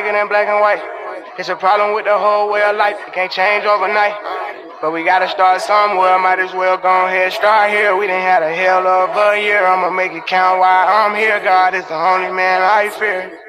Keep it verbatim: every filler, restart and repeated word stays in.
bigger than black and white. It's a problem with the whole way of life. It can't change overnight. But we gotta start somewhere. Might as well go ahead, start here. We done had a hell of a year. I'ma make it count while I'm here. God is the only man I fear.